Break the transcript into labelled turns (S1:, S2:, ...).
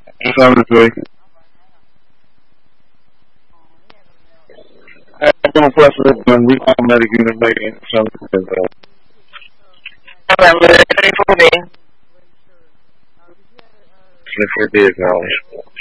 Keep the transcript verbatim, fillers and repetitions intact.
S1: Honestly, I don't fuss with them. We automatic unit making something. I'm ready for me. For big house.